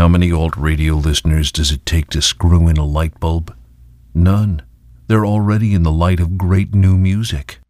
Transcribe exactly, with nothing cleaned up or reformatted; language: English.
How many alt radio listeners does it take to screw in a light bulb? None. They're already in the light of great new music.